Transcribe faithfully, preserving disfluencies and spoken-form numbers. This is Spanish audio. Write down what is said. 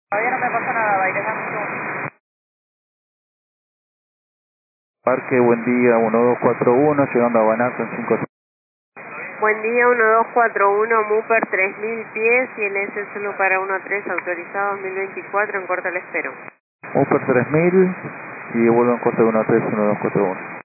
Todavía no me pasa nada, baile, dame un segundo. Parque, buen día, uno dos cuatro uno, llegando a Guanaco en cinco. Buen día, uno dos cuatro uno, Muper tres mil pies y el S solo para uno tres, autorizado dos mil veinticuatro, en corto le espero. Upper tres mil y devuelvo en corte uno tres uno dos cuatro uno.